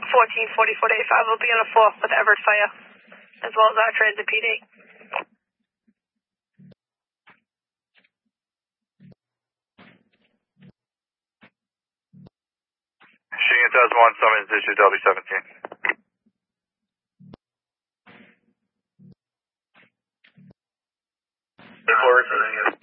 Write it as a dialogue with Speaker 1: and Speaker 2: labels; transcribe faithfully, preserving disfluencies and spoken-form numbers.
Speaker 1: fourteen forty-four eighty-five will be on a four with Everett Fire, as well as our transit P D.
Speaker 2: Sheen Test one, summons issue W seventeen.
Speaker 3: Forward to